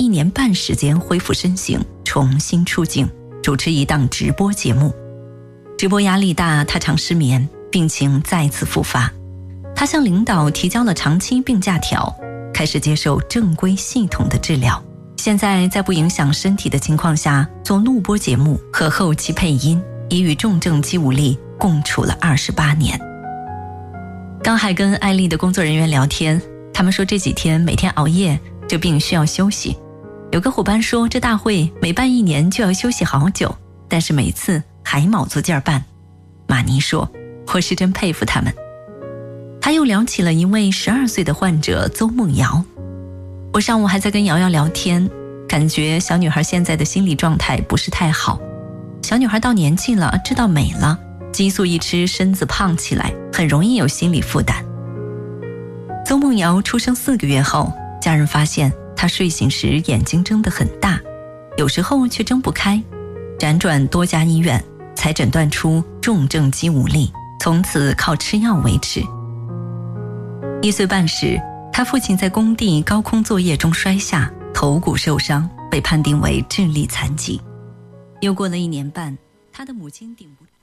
年半时间恢复身形，重新出镜，主持一档直播节目。直播压力大，他常失眠，病情再次复发。他向领导提交了长期病假条，开始接受正规系统的治疗。现在在不影响身体的情况下做录播节目和后期配音，已与重症肌无力共处了28年。刚还跟艾丽的工作人员聊天，他们说这几天每天熬夜，这病需要休息。有个伙伴说这大会每办1年就要休息好久，但是每次还卯足劲儿办。马妮说，我是真佩服他们。他又聊起了一位12岁的患者邹梦瑶。我上午还在跟瑶瑶聊天，感觉小女孩现在的心理状态不是太好。小女孩到年纪了，知道美了，激素一吃，身子胖起来，很容易有心理负担。邹梦瑶出生4个月后，家人发现她睡醒时眼睛睁得很大，有时候却睁不开，辗转多家医院，才诊断出重症肌无力，从此靠吃药维持。1岁半时，他父亲在工地高空作业中摔下，头骨受伤，被判定为智力残疾。又过了1年半，他的母亲顶不住。